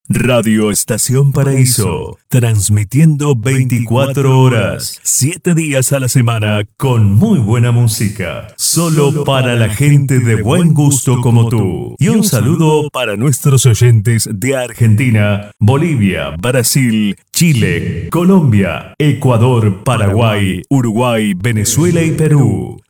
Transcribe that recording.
Radio Estación Paraíso, transmitiendo 24 horas, 7 días a la semana, con muy buena música, solo para la gente de buen gusto como tú. Y un saludo para nuestros oyentes de Argentina, Bolivia, Brasil, Chile, Colombia, Ecuador, Paraguay, Uruguay, Venezuela y Perú.